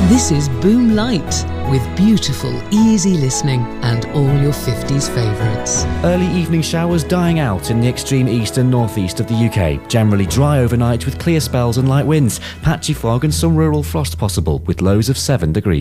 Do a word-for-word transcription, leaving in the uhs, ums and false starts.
This is Boom Light, with beautiful, easy listening and all your fifties favourites. Early evening showers dying out in the extreme east and northeast of the U K. Generally dry overnight with clear spells and light winds. Patchy fog and some rural frost possible with lows of seven degrees.